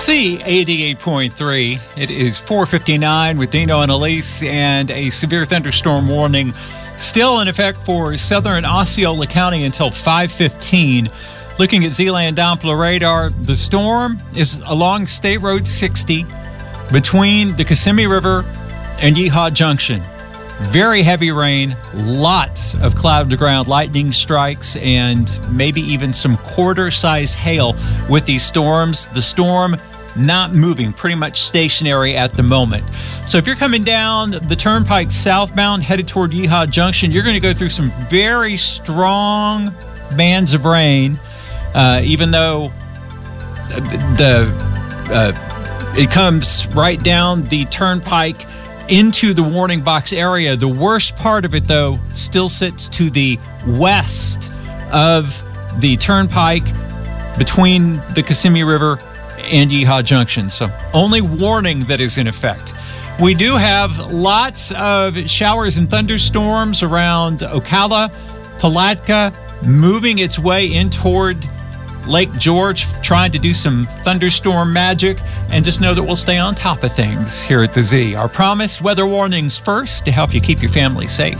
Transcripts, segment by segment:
C88.3. It is 4:59 with Dino and Elise, and a severe thunderstorm warning still in effect for southern Osceola County until 5:15. Looking at Z-Land Doppler radar, the storm is along State Road 60 between the Kissimmee River and Yeehaw Junction. Very heavy rain, lots of cloud-to-ground lightning strikes, and maybe even some quarter-size hail with these storms. The storm not moving, pretty much stationary at the moment. So if you're coming down the turnpike southbound, headed toward Yeehaw Junction, you're going to go through some very strong bands of rain, even though it comes right down the turnpike into the warning box area. The worst part of it, though, still sits to the west of the turnpike between the Kissimmee River and Yeehaw Junction. So only warning that is in effect. We do have lots of showers and thunderstorms around Ocala, Palatka, moving its way in toward Lake George, trying to do some thunderstorm magic, and just know that we'll stay on top of things here at the Z. Our promise, weather warnings first to help you keep your family safe.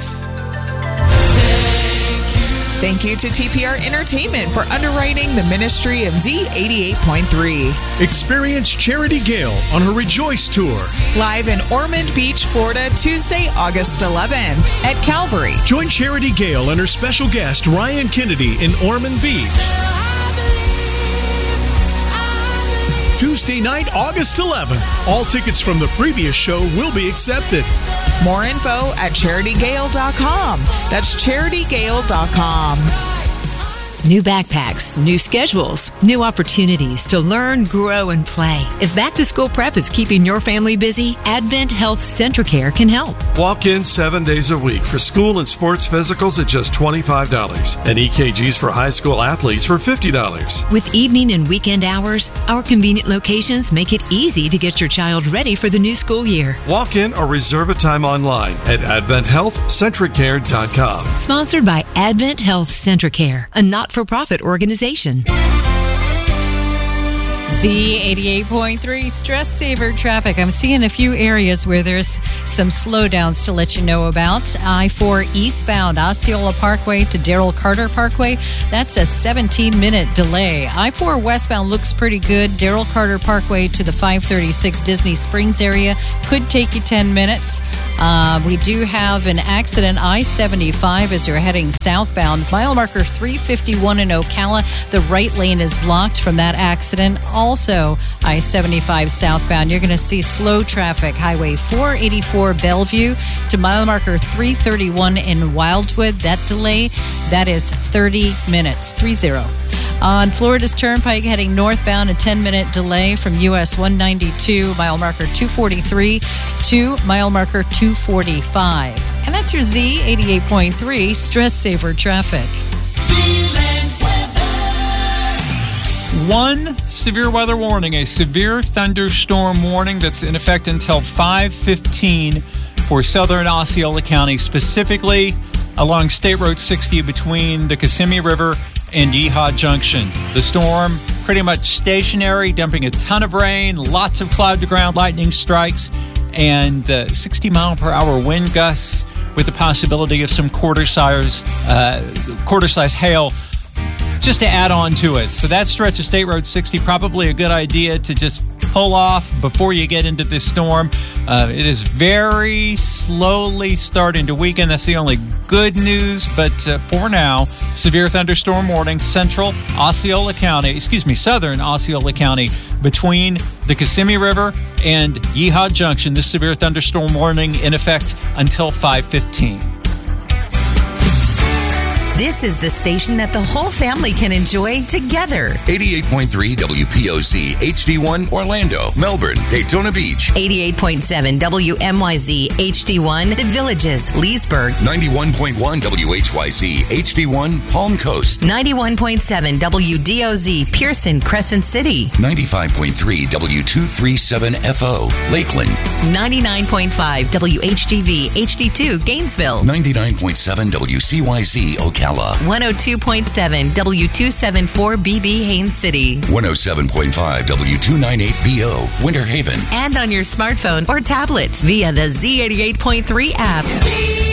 Thank you to TPR Entertainment for underwriting the ministry of Z88.3. Experience Charity Gale on her Rejoice Tour. Live in Ormond Beach, Florida, Tuesday, August 11th at Calvary. Join Charity Gale and her special guest, Ryan Kennedy, in Ormond Beach. Tuesday night, August 11th. All tickets from the previous show will be accepted. More info at CharityGale.com. That's CharityGale.com. New backpacks, new schedules, new opportunities to learn, grow, and play. If back-to-school prep is keeping your family busy, Advent Health Centricare can help. Walk in 7 days a week for school and sports physicals at just $25 and EKGs for high school athletes for $50. With evening and weekend hours, our convenient locations make it easy to get your child ready for the new school year. Walk in or reserve a time online at AdventHealthCentricare.com. Sponsored by Advent Health Centricare, a not-for-profit organization. Z88.3 Stress Saver traffic. I'm seeing a few areas where there's some slowdowns to let you know about. I-4 eastbound Osceola Parkway to Darrell Carter Parkway. That's a 17-minute delay. I-4 westbound looks pretty good. Darrell Carter Parkway to the 536 Disney Springs area could take you 10 minutes. We do have an accident I-75 as you're heading southbound. Mile marker 351 in Ocala. The right lane is blocked from that accident. Also, I-75 southbound, you're going to see slow traffic. Highway 484 Bellevue to mile marker 331 in Wildwood. That delay, that is 30 minutes, 30. On Florida's Turnpike heading northbound, a 10-minute delay from US 192, mile marker 243 to mile marker 245. And that's your Z88.3 Stress Saver traffic. One severe weather warning, a severe thunderstorm warning that's in effect until 5:15 for southern Osceola County, specifically along State Road 60 between the Kissimmee River and Yeehaw Junction. The storm pretty much stationary, dumping a ton of rain, lots of cloud-to-ground lightning strikes, and 60-mile-per-hour wind gusts with the possibility of some quarter-size hail just to add on to it. So that stretch of State Road 60, probably a good idea to just pull off before you get into this storm. It is very slowly starting to weaken. That's the only good news. But for now, severe thunderstorm warning, southern Osceola County, between the Kissimmee River and Yeehaw Junction. This severe thunderstorm warning in effect until 5:15. This is the station that the whole family can enjoy together. 88.3 WPOZ HD1 Orlando, Melbourne, Daytona Beach. 88.7 WMYZ HD1 The Villages, Leesburg. 91.1 WHYZ HD1 Palm Coast. 91.7 WDOZ Pearson, Crescent City. 95.3 W237FO Lakeland. 99.5 WHGV HD2 Gainesville. 99.7 WCYZ Ocala. Ocala. 102.7 W274BB Haines City. 107.5 W298BO Winter Haven. And on your smartphone or tablet via the Z88.3 app.